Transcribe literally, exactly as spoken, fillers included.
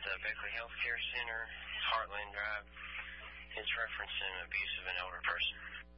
the Beckley Healthcare Center, Heartland Drive. It's referencing abuse of an older person.